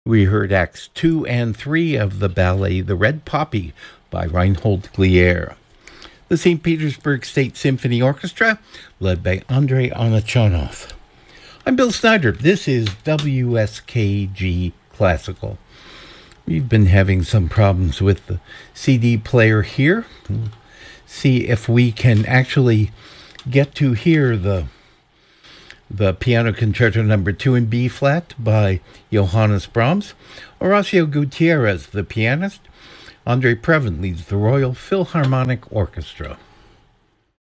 We heard Acts 2 and 3 of the ballet The Red Poppy by Reinhold Glier. The St. Petersburg State Symphony Orchestra, led by Andrei Anachonov. I'm Bill Snyder. This is WSKG Classical. We've been having some problems with the CD player here. We'll see if we can actually get to hear the Piano Concerto No. 2 in B-flat by Johannes Brahms. Horacio Gutierrez, the pianist. Andre Previn leads the Royal Philharmonic Orchestra.